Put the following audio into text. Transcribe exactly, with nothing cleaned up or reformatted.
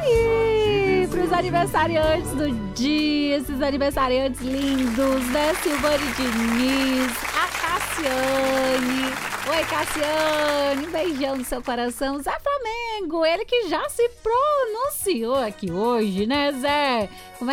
aí pros aniversariantes do dia, esses aniversariantes lindos, né? Silvane Diniz, a Cassiane. Oi, Cassiane, um beijão no seu coração. Zé Flamengo, ele que já se pronunciou aqui hoje, né, Zé? Como é